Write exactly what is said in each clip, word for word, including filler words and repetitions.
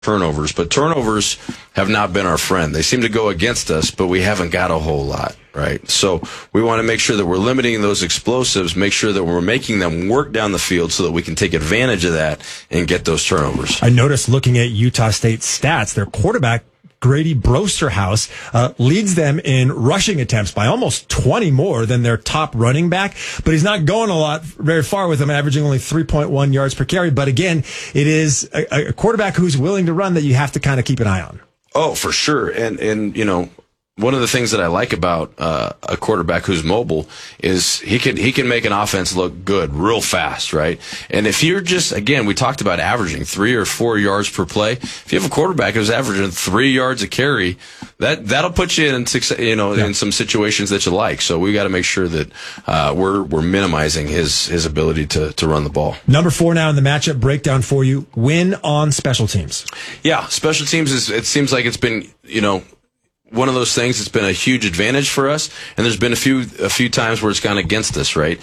turnovers, but turnovers have not been our friend. They seem to go against us, but we haven't got a whole lot, right? So we want to make sure that we're limiting those explosives, make sure that we're making them work down the field so that we can take advantage of that and get those turnovers. I noticed looking at Utah State's stats, their quarterback, Grady Brosterhouse, uh, leads them in rushing attempts by almost twenty more than their top running back, but he's not going a lot very far with them, averaging only three point one yards per carry. But again, it is a, a quarterback who's willing to run that you have to kind of keep an eye on. Oh, for sure. And, and, you know, one of the things that I like about uh, a quarterback who's mobile is he can he can make an offense look good real fast, right? And if you're just, again, we talked about averaging three or four yards per play. If you have a quarterback who's averaging three yards a carry, that that'll put you in six, you know yeah. in some situations that you like. So we got to make sure that uh, we're we're minimizing his his ability to to run the ball. Number four now in the matchup breakdown for you: win on special teams. Yeah, special teams is. It seems like it's been you know. one of those things that's been a huge advantage for us, and there's been a few a few times where it's gone against us, right?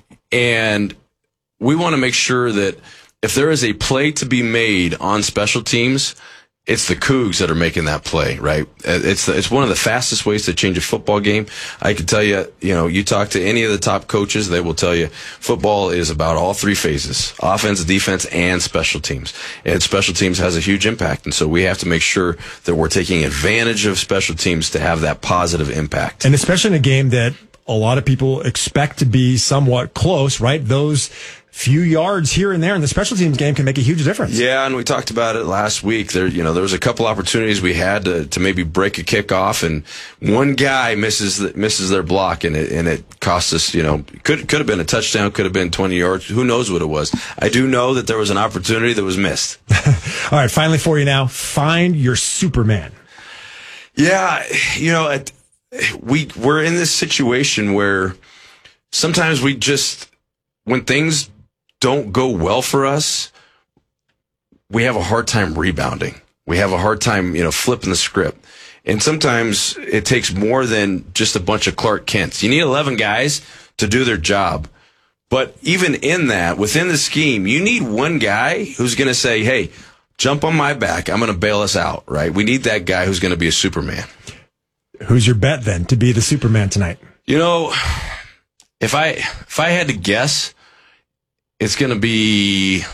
And we want to make sure that if there is a play to be made on special teams, it's the Cougs that are making that play, right? It's the, it's one of the fastest ways to change a football game. I can tell you, you know, you talk to any of the top coaches, they will tell you football is about all three phases: offense, defense, and special teams. And special teams has a huge impact, and so we have to make sure that we're taking advantage of special teams to have that positive impact. And especially in a game that a lot of people expect to be somewhat close, right? Those few yards here and there in the special teams game can make a huge difference. Yeah, and we talked about it last week. There, you know, there was a couple opportunities we had to, to maybe break a kickoff, and one guy misses the, misses their block, and it and it cost us. You know, could could have been a touchdown, could have been twenty yards. Who knows what it was? I do know that there was an opportunity that was missed. All right, finally for you now, find your Superman. Yeah, you know, it, we we're in this situation where sometimes we just, when things don't go well for us, we have a hard time rebounding. We have a hard time, you know, flipping the script. And sometimes it takes more than just a bunch of Clark Kents. You need eleven guys to do their job. But even in that, within the scheme, you need one guy who's going to say, hey, jump on my back. I'm going to bail us out, right? We need that guy who's going to be a Superman. Who's your bet then to be the Superman tonight? You know, if I if I had to guess, it's going to be,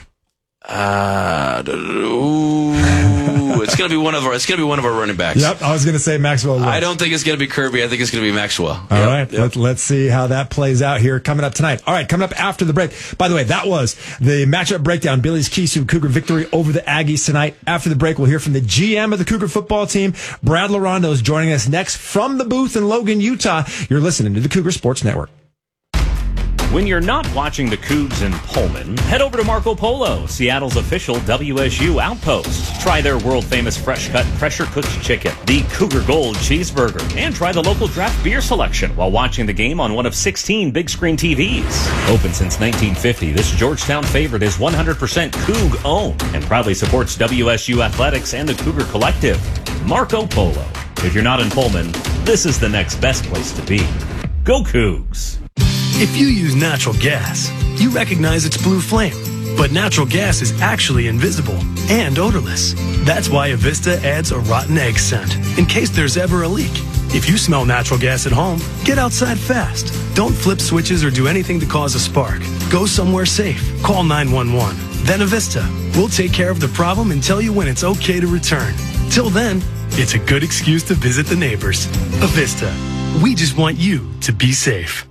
uh, ooh, it's going to be one of our, it's going to be one of our running backs. Yep, I was going to say Maxwell Lewis. I don't think it's going to be Kirby. I think it's going to be Maxwell. All yep, right, yep. Let, let's see how that plays out here coming up tonight. All right, coming up after the break. By the way, that was the matchup breakdown. Billy's Kisu Cougar victory over the Aggies tonight. After the break, we'll hear from the G M of the Cougar football team. Brad Larondo is joining us next from the booth in Logan, Utah. You're listening to the Cougar Sports Network. When you're not watching the Cougs in Pullman, head over to Marco Polo, Seattle's official W S U outpost. Try their world-famous fresh-cut, pressure-cooked chicken, the Cougar Gold cheeseburger, and try the local draft beer selection while watching the game on one of sixteen big-screen T Vs. Open since nineteen fifty, this Georgetown favorite is one hundred percent Coug-owned and proudly supports W S U athletics and the Cougar Collective. Marco Polo. If you're not in Pullman, this is the next best place to be. Go Cougs! If you use natural gas, you recognize its blue flame. But natural gas is actually invisible and odorless. That's why Avista adds a rotten egg scent in case there's ever a leak. If you smell natural gas at home, get outside fast. Don't flip switches or do anything to cause a spark. Go somewhere safe. Call nine one one. Then Avista. We'll take care of the problem and tell you when it's okay to return. Till then, it's a good excuse to visit the neighbors. Avista. We just want you to be safe.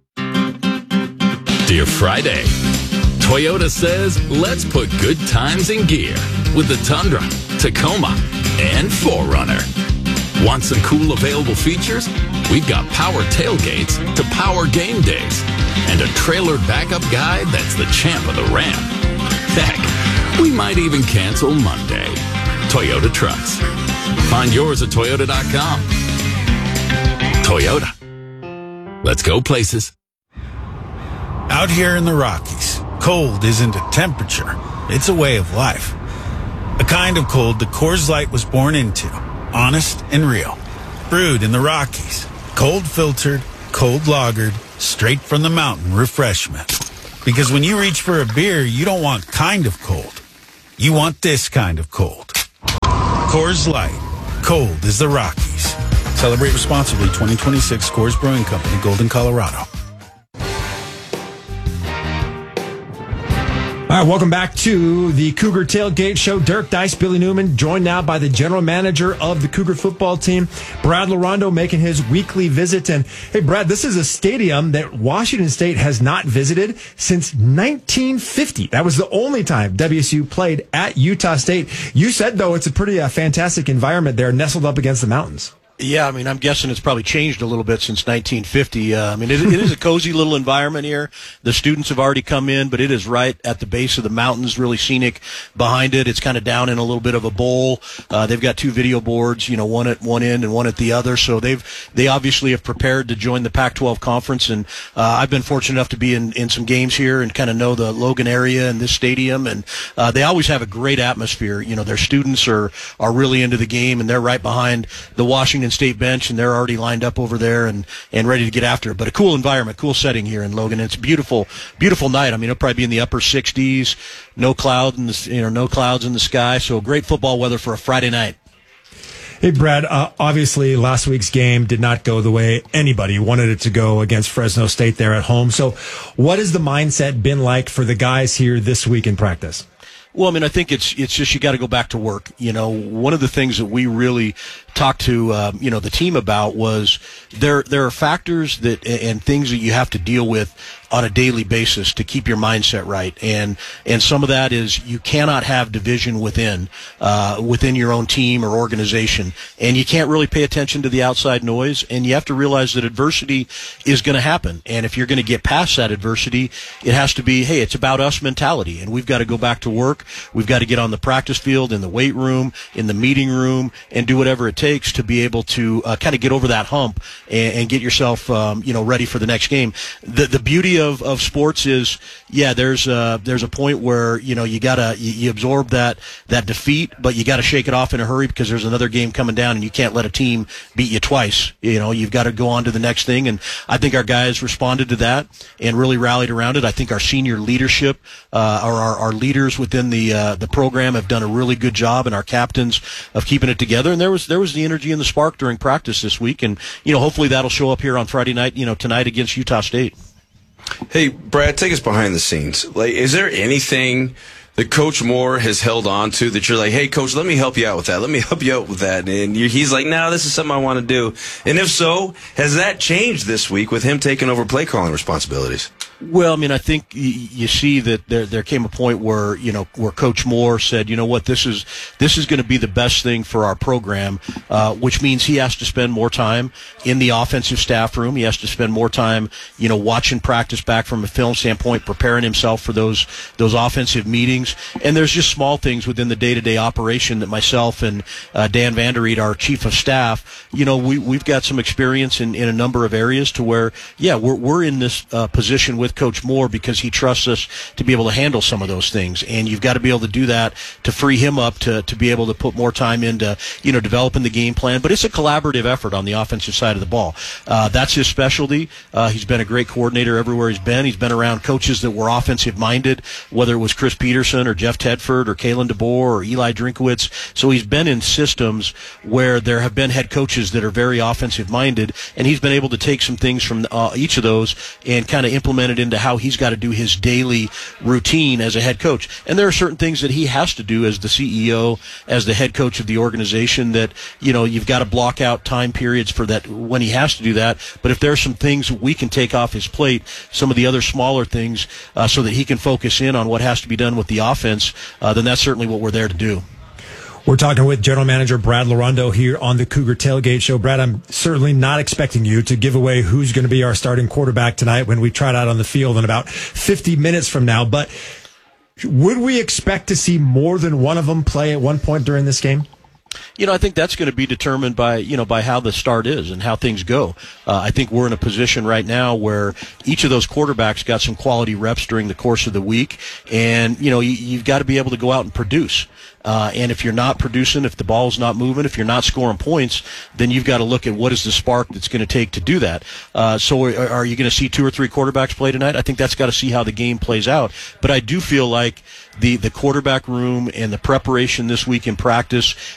Dear Friday, Toyota says let's put good times in gear with the Tundra, Tacoma, and four runner. Want some cool available features? We've got power tailgates to power game days and a trailered backup guide that's the champ of the ramp. Heck, we might even cancel Monday. Toyota Trucks. Find yours at toyota dot com. Toyota. Let's go places. Out here in the Rockies, cold isn't a temperature, it's a way of life. A kind of cold the Coors Light was born into, honest and real. Brewed in the Rockies, cold filtered, cold lagered, straight from the mountain refreshment. Because when you reach for a beer, you don't want kind of cold. You want this kind of cold. Coors Light. Cold is the Rockies. Celebrate responsibly. twenty twenty-six Coors Brewing Company, Golden, Colorado. All right, welcome back to the Cougar Tailgate Show. Dirk Dice, Billy Newman, joined now by the general manager of the Cougar football team, Brad Larondo, making his weekly visit. And hey, Brad, this is a stadium that Washington State has not visited since nineteen fifty. That was the only time W S U played at Utah State. You said, though, it's a pretty uh, fantastic environment there, nestled up against the mountains. Yeah, I mean, I'm guessing it's probably changed a little bit since nineteen fifty. Uh, I mean, it, it is a cozy little environment here. The students have already come in, but it is right at the base of the mountains, really scenic behind it. It's kind of down in a little bit of a bowl. Uh, they've got two video boards, you know, one at one end and one at the other. So they've they obviously have prepared to join the Pac twelve conference. And uh, I've been fortunate enough to be in, in some games here and kind of know the Logan area and this stadium. And uh, they always have a great atmosphere. You know, their students are, are really into the game, and they're right behind the Washington State bench, and they're already lined up over there and, and ready to get after it. But a cool environment, cool setting here in Logan. It's a beautiful, beautiful night. I mean, it'll probably be in the upper sixties, no cloud in the, you know, no clouds in the sky. So great football weather for a Friday night. Hey, Brad, uh, obviously last week's game did not go the way anybody wanted it to go against Fresno State there at home. So what has the mindset been like for the guys here this week in practice? Well, I mean, I think it's it's just you got to go back to work. You know, one of the things that we really talked to um, you know the team about was there there are factors that and things that you have to deal with on a daily basis to keep your mindset right, and and some of that is you cannot have division within uh, within your own team or organization, and you can't really pay attention to the outside noise, and you have to realize that adversity is going to happen, and if you're going to get past that adversity, it has to be, hey, it's about us mentality, and we've got to go back to work. We've got to get on the practice field, in the weight room, in the meeting room, and do whatever it takes to be able to uh, kind of get over that hump and, and get yourself, um, you know, ready for the next game. The the beauty of, of sports is, yeah, there's a, there's a point where, you know, you gotta you, you absorb that that defeat, but you got to shake it off in a hurry because there's another game coming down, and you can't let a team beat you twice. You know, you've got to go on to the next thing, and I think our guys responded to that and really rallied around it. I think our senior leadership, uh, or our, our leaders within the uh, the program have done a really good job, and our captains of keeping it together. And there was there was the energy and the spark during practice this week, and you know hopefully that'll show up here on Friday night, you know tonight against Utah State. Hey, Brad, take us behind the scenes. Like, is there anything that Coach Moore has held on to that you're like, hey, Coach, let me help you out with that. Let me help you out with that. And you, he's like, no, this is something I want to do. And if so, has that changed this week with him taking over play calling responsibilities? Well, I mean, I think you see that there there came a point where, you know, where Coach Moore said, you know what, this is this is going to be the best thing for our program, uh, which means he has to spend more time in the offensive staff room. He has to spend more time, you know, watching practice back from a film standpoint, preparing himself for those those offensive meetings. And there's just small things within the day-to-day operation that myself and uh, Dan Vanderreed, our chief of staff, you know, we we've got some experience in, in a number of areas to where, yeah, we're we're in this uh, position with Coach Moore because he trusts us to be able to handle some of those things, and you've got to be able to do that to free him up to to be able to put more time into, you know, developing the game plan. But it's a collaborative effort on the offensive side of the ball. Uh, that's his specialty. Uh, he's been a great coordinator everywhere he's been. He's been around coaches that were offensive minded, whether it was Chris Peterson or Jeff Tedford or Kalen DeBoer or Eli Drinkowitz. So he's been in systems where there have been head coaches that are very offensive minded, and he's been able to take some things from uh, each of those and kind of implement it into how he's got to do his daily routine as a head coach. And there are certain things that he has to do as the C E O, as the head coach of the organization, that, you know, you've got to block out time periods for that when he has to do that. But if there are some things we can take off his plate, some of the other smaller things, uh, so that he can focus in on what has to be done with the offense, uh, then that's certainly what we're there to do. We're talking with General Manager Brad Larondo here on the Cougar Tailgate Show. Brad, I'm certainly not expecting you to give away who's going to be our starting quarterback tonight when we trot out on the field in about fifty minutes from now. But would we expect to see more than one of them play at one point during this game? You know, I think that's going to be determined by, you know, by how the start is and how things go. Uh, I think we're in a position right now where each of those quarterbacks got some quality reps during the course of the week. And, you know, you, you've got to be able to go out and produce. Uh, and if you're not producing, if the ball's not moving, if you're not scoring points, then you've got to look at what is the spark that's going to take to do that. Uh, so are, are you going to see two or three quarterbacks play tonight? I think that's got to see how the game plays out. But I do feel like the, the quarterback room and the preparation this week in practice